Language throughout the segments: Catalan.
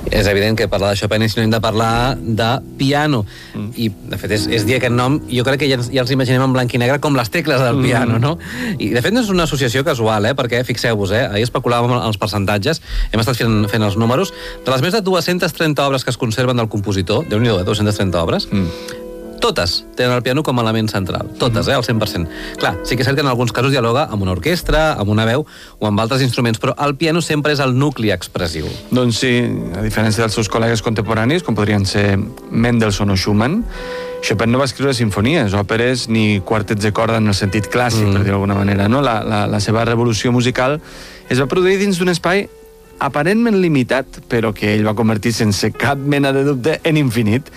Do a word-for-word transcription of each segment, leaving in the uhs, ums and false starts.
És evident que parlar de Chopin és sinònim de parlar de piano. Mm. I, de fet, és, és dir aquest nom, jo crec que ja, ja els imaginem en blanc i negre com les tecles del piano, mm. no? I, de fet, no és una associació casual, eh? Perquè, fixeu-vos, eh? Ahir especulàvem els percentatges, hem estat fent, fent els números, de les més de dues-centes trenta obres que es conserven del compositor, Déu-n'hi-do, eh? dues-centes trenta obres, mm. totes tenen el piano com a element central. Totes, mm. eh? Al cent per cent. Clar, sí que és cert que en alguns casos dialoga amb una orquestra, amb una veu o amb altres instruments, però el piano sempre és el nucli expressiu. Doncs sí, a diferència dels seus col·legues contemporanis, com podrien ser Mendelssohn o Schumann, Chopin no va escriure sinfonies, òperes ni quartets de corda en el sentit clàssic, mm. per dir d'alguna manera. No? La, la, la seva revolució musical es va produir dins d'un espai aparentment limitat, però que ell va convertir sense cap mena de dubte en infinit.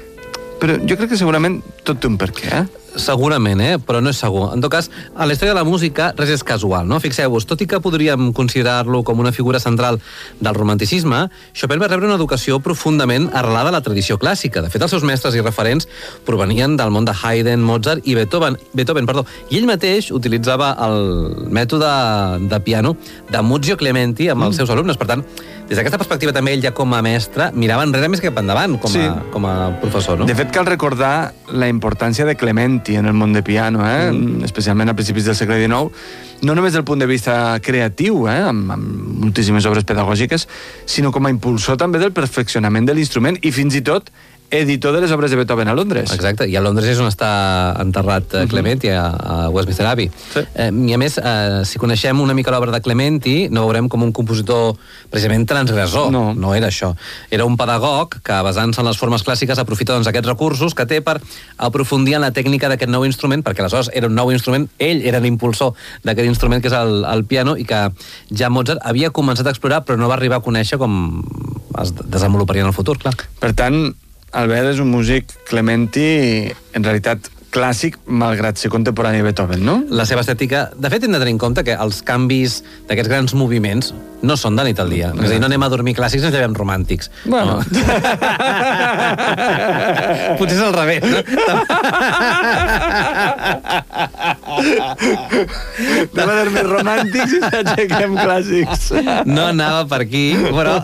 Però jo crec que segurament tot té un per què, eh? Segurament, eh? Però no és segur. En tot cas, a la història de la música res és casual, no? Fixeu-vos, tot i que podríem considerar-lo com una figura central del romanticisme, Chopin va rebre una educació profundament arrelada a la tradició clàssica. De fet, els seus mestres i referents provenien del món de Haydn, Mozart i Beethoven, Beethoven, perdó. I ell mateix utilitzava el mètode de piano de Muzio Clementi amb els seus alumnes. Per tant, des d'aquesta perspectiva també ell ja com a mestre mirava enrere més que cap endavant com a, sí. com a professor, no? De fet, cal recordar la importància de Clementi en el món de piano, eh? mm. especialment a principis del segle dinou, no només des del punt de vista creatiu, eh? amb, amb moltíssimes obres pedagògiques, sinó com a impulsor també del perfeccionament de l'instrument i fins i tot editor de les obres de Beethoven a Londres. Exacte, i a Londres és on està enterrat uh, Clementi, a, a Westminster Abbey. Sí. Eh, I a més, eh, si coneixem una mica l'obra de Clementi, no veurem com un compositor precisament transgressor. No. No era això. Era un pedagog que, basant-se en les formes clàssiques, aprofita doncs, aquests recursos que té per aprofundir en la tècnica d'aquest nou instrument, perquè aleshores era un nou instrument, ell era l'impulsor d'aquest instrument que és el, el piano, i que ja Mozart havia començat a explorar, però no va arribar a conèixer com es desenvoluparia en el futur, clar. Per tant, Albert és un músic Clementi, en realitat clàssic, malgrat ser contemporani de Beethoven, no? La seva estètica... De fet, hem de tenir en compte que els canvis d'aquests grans moviments no són de nit al dia. És a dir, no anem a dormir clàssics, ens llevem romàntics. Bueno. No. Potser és al revés, no? Anem a dormir romàntics i ens aixequem clàssics. No anava per aquí, però...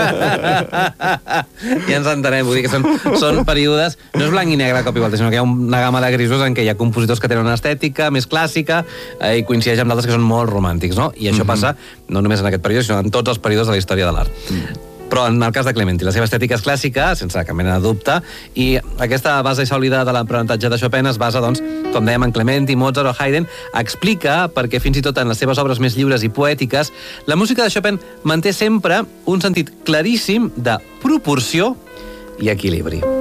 ja ens entenem, vull dir que són, són períodes... No és blanc i negre, cop i volta, sinó que hi ha una gamma de grisos en què hi ha compositors que tenen una estètica més clàssica eh, i coincideix amb d'altres que són molt romàntics, no? I això mm-hmm. passa no només en aquest període, sinó en tots els períodes de la història de l'art. Mm. Però en el cas de Clementi, la seva estètica és clàssica, sense cap mena de dubte, i aquesta base sòlida de l'aprenentatge de Chopin es basa, doncs, com dèiem, en Clementi, Mozart o Haydn, explica perquè fins i tot en les seves obres més lliures i poètiques, la música de Chopin manté sempre un sentit claríssim de proporció i equilibri.